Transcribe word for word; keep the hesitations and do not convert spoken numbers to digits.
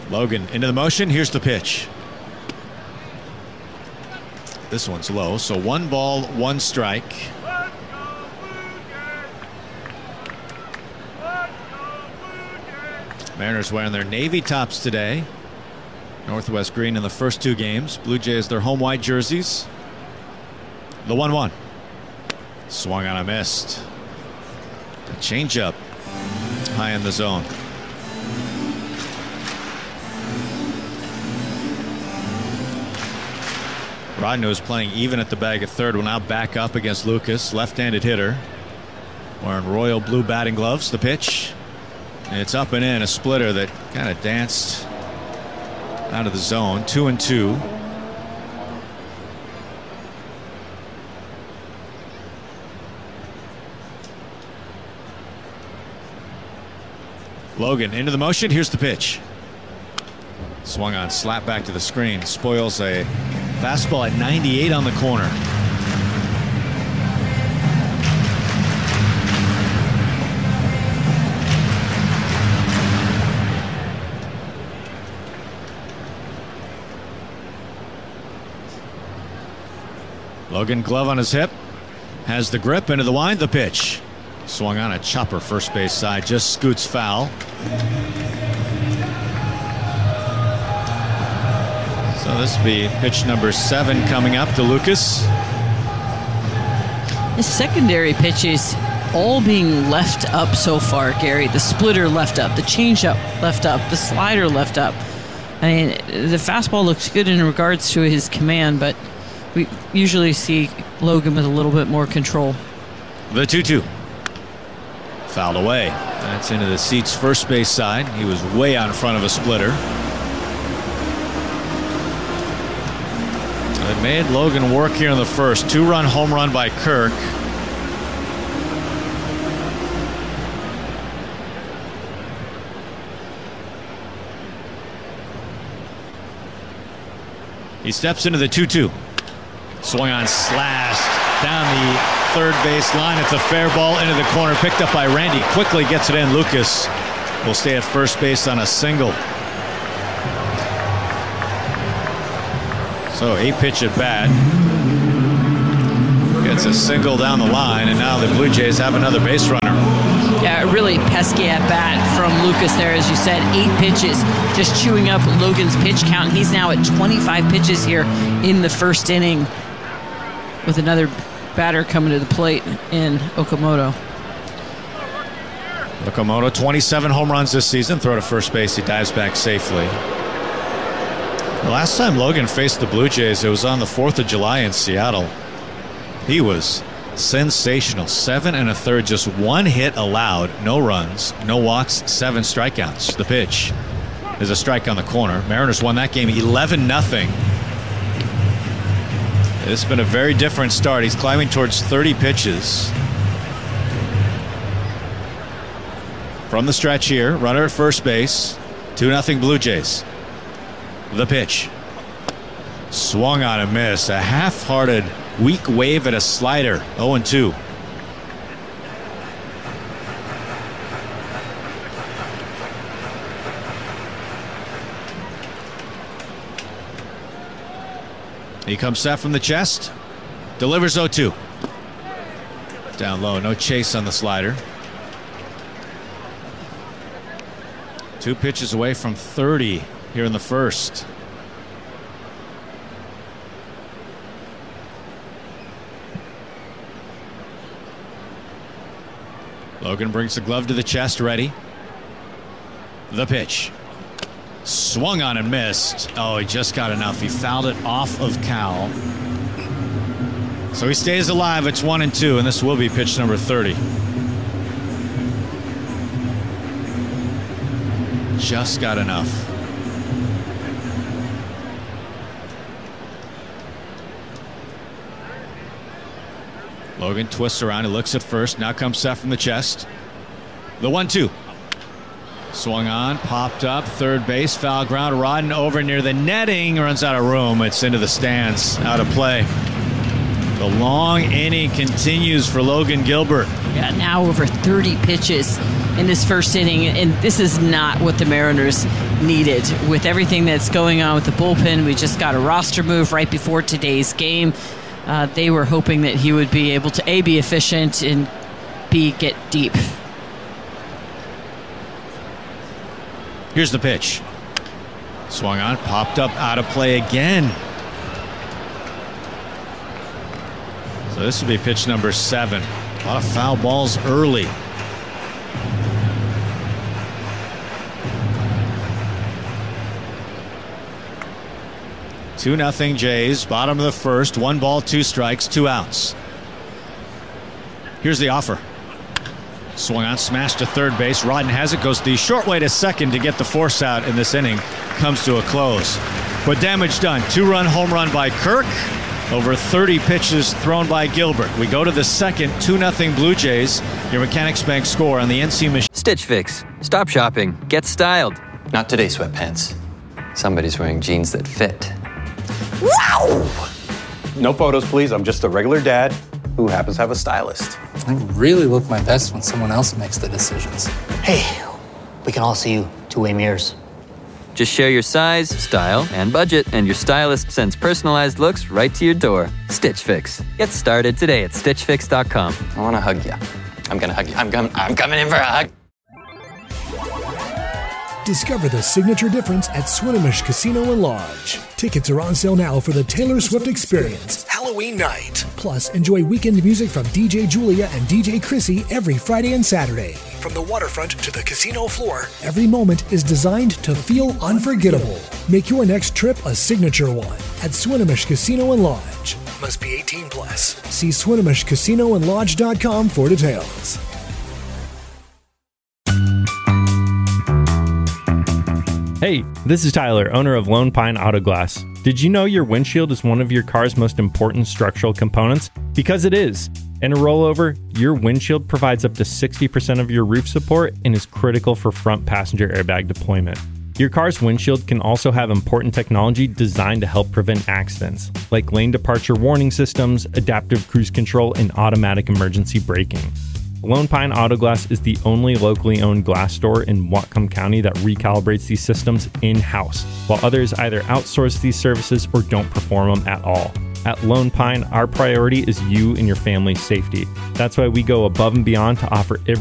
Logan into the motion. Here's the pitch. This one's low, so one ball, one strike. Mariners wearing their navy tops today. Northwest green in the first two games. Blue Jays their home white jerseys. The one one. Swung on a missed. A changeup high in the zone. Rodden was playing even at the bag at third will now back up against Lucas. Left-handed hitter. Wearing royal blue batting gloves. The pitch. It's up and in. A splitter that kind of danced out of the zone. Two and two. Logan into the motion. Here's the pitch. Swung on, slap back to the screen. Spoils a fastball at ninety-eight on the corner. Logan, glove on his hip, has the grip into the wind. The pitch. Swung on a chopper first base side, just scoots foul. So this will be pitch number seven coming up to Lucas. His secondary pitches all being left up so far, Gary. The splitter left up, the changeup left up, the slider left up. I mean, the fastball looks good in regards to his command, but we usually see Logan with a little bit more control. The two two. Fouled away. That's into the seats first base side. He was way out in front of a splitter. It made Logan work here in the first. Two-run home run by Kirk. He steps into the two two. Swung on, slashed down the third base line. It's a fair ball into the corner, picked up by Randy. Quickly gets it in. Lucas will stay at first base on a single. So eight pitch at bat. Gets a single down the line, and now the Blue Jays have another base runner. Yeah, really pesky at bat from Lucas there, as you said. Eight pitches, just chewing up Logan's pitch count. He's now at twenty-five pitches here in the first inning, with another batter coming to the plate in Okamoto. Okamoto, twenty-seven home runs this season. Throw to first base. He dives back safely. The last time Logan faced the Blue Jays, it was on the fourth of July in Seattle. He was sensational. Seven and a third, just one hit allowed. No runs, no walks, seven strikeouts. The pitch is a strike on the corner. Mariners won that game eleven nothing. It's been a very different start. He's climbing towards thirty pitches. From the stretch here, runner at first base. two nothing Blue Jays. The pitch. Swung on a miss. A half-hearted, weak wave at a slider. oh and two. He comes set from the chest. Delivers oh two. Down low. No chase on the slider. Two pitches away from thirty here in the first. Logan brings the glove to the chest, ready. The pitch. Swung on and missed. Oh, he just got enough. He fouled it off of Cal. So he stays alive. It's one and two, and this will be pitch number thirty. Just got enough. Logan twists around. He looks at first. Now comes set from the chest. The one two. Swung on, popped up, third base, foul ground. Rodden over near the netting, runs out of room. It's into the stands, out of play. The long inning continues for Logan Gilbert. Yeah, now over thirty pitches in this first inning, and this is not what the Mariners needed. With everything that's going on with the bullpen, we just got a roster move right before today's game. Uh, they were hoping that he would be able to A, be efficient, and B, get deep. Here's the pitch. Swung on, popped up, out of play again. So this would be pitch number seven. A lot of foul balls early. two nothing Jays, bottom of the first, one ball, two strikes, two outs. Here's the offer. Swung on, smashed to third base. Rodden has it, goes the short way to second to get the force out in this inning. Comes to a close. But damage done. Two-run home run by Kirk. Over thirty pitches thrown by Gilbert. We go to the second, two nothing Blue Jays. Your Mechanics Bank score on the N C machine. Stitch Fix. Stop shopping. Get styled. Not today, sweatpants. Somebody's wearing jeans that fit. Wow! No photos, please. I'm just a regular dad who happens to have a stylist. I really look my best when someone else makes the decisions. Hey, we can all see you two-way mirrors. Just share your size, style, and budget, and your stylist sends personalized looks right to your door. Stitch Fix. Get started today at stitch fix dot com. I want to hug you. I'm going to hug you. I'm, com- I'm coming in for a hug. Discover the signature difference at Swinomish Casino and Lodge. Tickets are on sale now for the Taylor Swift Experience, Halloween night. Plus, enjoy weekend music from D J Julia and D J Chrissy every Friday and Saturday. From the waterfront to the casino floor, every moment is designed to feel unforgettable. Make your next trip a signature one at Swinomish Casino and Lodge. Must be eighteen plus. See Swinomish Casino and Lodge dot com for details. Hey, this is Tyler, owner of Lone Pine Auto Glass. Did you know your windshield is one of your car's most important structural components? Because it is. In a rollover, your windshield provides up to sixty percent of your roof support and is critical for front passenger airbag deployment. Your car's windshield can also have important technology designed to help prevent accidents, like lane departure warning systems, adaptive cruise control, and automatic emergency braking. Lone Pine Auto Glass is the only locally owned glass store in Whatcom County that recalibrates these systems in-house, while others either outsource these services or don't perform them at all. At Lone Pine, our priority is you and your family's safety. That's why we go above and beyond to offer every